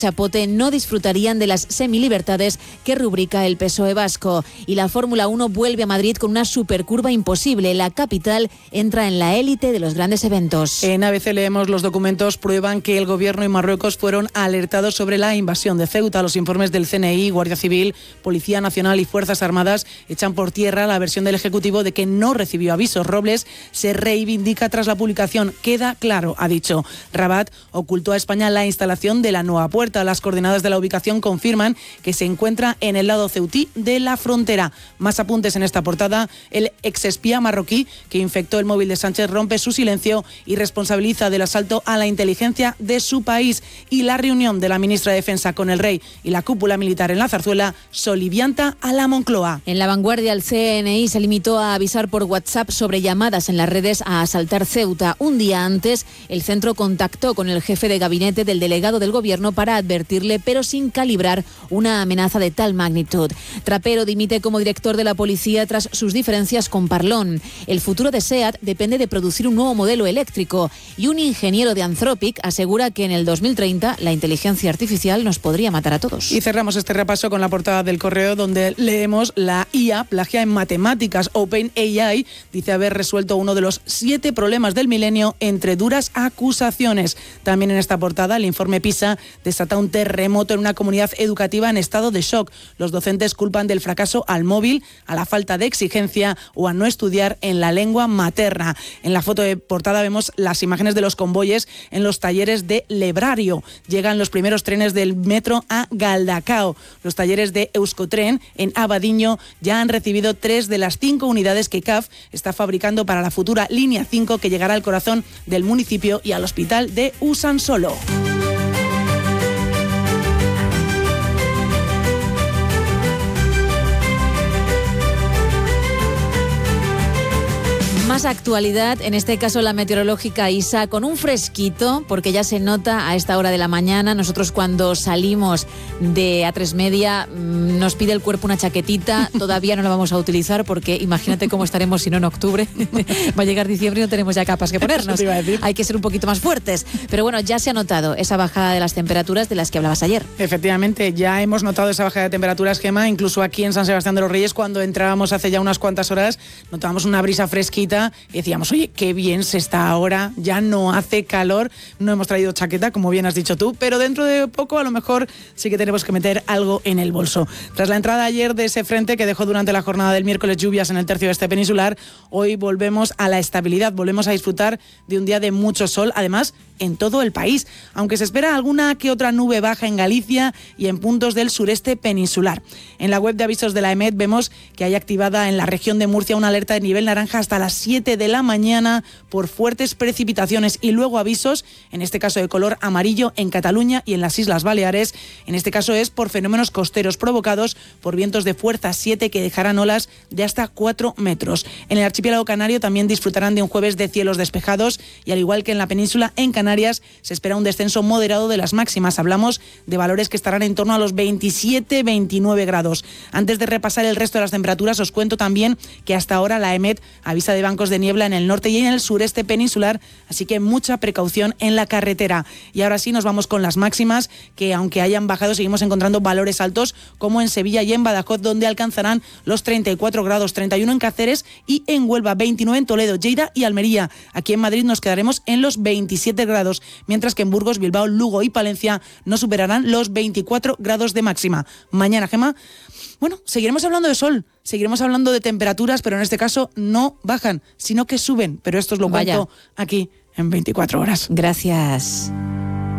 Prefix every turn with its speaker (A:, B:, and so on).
A: chapote no disfrutarían de las semilibertades que rubrica el PSOE vasco. Y la Fórmula 1 vuelve a Madrid con una supercurva imposible. La capital entra en la élite de los grandes eventos.
B: En ABC leemos: los documentos prueban que el Gobierno y Marruecos fueron alertados sobre la invasión de Ceuta. Los informes del CNI, Guardia Civil, Policía Nacional y Fuerzas Armadas echan por tierra la versión del Ejecutivo de que no recibió avisos. Robles se reivindica tras la publicación. Queda claro, ha dicho. Rabat ocultó a España la instalación de la nueva puerta. Las coordenadas de la ubicación confirman que se encuentra en el lado ceutí de la frontera. Más apuntes en esta portada. El exespía marroquí que infectó el móvil de Sánchez rompe su silencio y responsabiliza del asalto a la inteligencia de su país. Y la reunión de la ministra de Defensa con el rey y la cúpula militar en la Zarzuela solivianta a la Moncloa.
A: En La Vanguardia, el CNI se limitó a avisar por WhatsApp sobre llamadas en las redes a asaltar Ceuta. Un día antes, el centro contactó con el jefe de gabinete del delegado del Gobierno para advertirle, pero sin calibrar una amenaza de tal magnitud. Trapero dimite como director de la policía tras sus diferencias con Parlon. El futuro de SEAT depende de producir un nuevo modelo eléctrico y un ingeniero de Anthropic asegura que en el 2030 la inteligencia artificial nos podría matar a todos.
B: Y cerramos este repaso con la portada del Correo, donde leemos: la IA plagia en matemáticas. OpenAI dice haber resuelto uno de los 7 problemas del milenio entre duras acusaciones. También en esta portada, el informe PISA desata un terremoto en una comunidad educativa en estado de shock. Los docentes culpan del fracaso al móvil, a la falta de exigencia o a no estudiar en la lengua materna. En la foto de portada vemos las imágenes de los convoyes en los talleres de Lebrario. Llegan los primeros trenes del metro a Galdacao. Los talleres de Euskotren en Abadiño ya han recibido 3 de las 5 unidades que CAF está fabricando para la futura línea 5 que llegará al corazón del municipio y al hospital de Usansolo.
A: Más actualidad, en este caso la meteorológica, Isa, con un fresquito, porque ya se nota a esta hora de la mañana. Nosotros cuando salimos de A3 Media nos pide el cuerpo una chaquetita, todavía no la vamos a utilizar porque imagínate cómo estaremos si no en octubre. Va a llegar diciembre y no tenemos ya capas que ponernos. Hay que ser un poquito más fuertes. Pero bueno, ya se ha notado esa bajada de las temperaturas de las que hablabas ayer.
B: Efectivamente, ya hemos notado esa bajada de temperaturas, Gemma, incluso aquí en San Sebastián de los Reyes, cuando entrábamos hace ya unas cuantas horas, notábamos una brisa fresquita y decíamos, oye, qué bien se está ahora, ya no hace calor, no hemos traído chaqueta, como bien has dicho tú, pero dentro de poco a lo mejor sí que tenemos que meter algo en el bolso. Tras la entrada ayer de ese frente que dejó durante la jornada del miércoles lluvias en el tercio este peninsular, hoy volvemos a la estabilidad, volvemos a disfrutar de un día de mucho sol, además en todo el país, aunque se espera alguna que otra nube baja en Galicia y en puntos del sureste peninsular. En la web de avisos de la EMET vemos que hay activada en la región de Murcia una alerta de nivel naranja hasta las 7 de la mañana por fuertes precipitaciones y luego avisos, en este caso de color amarillo, en Cataluña y en las Islas Baleares. En este caso es por fenómenos costeros provocados por vientos de fuerza 7 que dejarán olas de hasta 4 metros. En el archipiélago canario también disfrutarán de un jueves de cielos despejados y al igual que en la península, en Canarias se espera un descenso moderado de las máximas. Hablamos de valores que estarán en torno a los 27-29 grados. Antes de repasar el resto de las temperaturas, os cuento también que hasta ahora la EMET avisa de bancos de niebla en el norte y en el sureste peninsular, así que mucha precaución en la carretera. Y ahora sí nos vamos con las máximas, que aunque hayan bajado seguimos encontrando valores altos como en Sevilla y en Badajoz, donde alcanzarán los 34 grados, 31 en Cáceres y en Huelva, 29 en Toledo, Lleida y Almería. Aquí en Madrid nos quedaremos en los 27 grados, mientras que en Burgos, Bilbao, Lugo y Palencia no superarán los 24 grados de máxima. Mañana, Gemma, bueno, seguiremos hablando de sol, seguiremos hablando de temperaturas, pero en este caso no bajan, sino que suben. Pero esto os lo cuento aquí en 24 horas.
A: Gracias.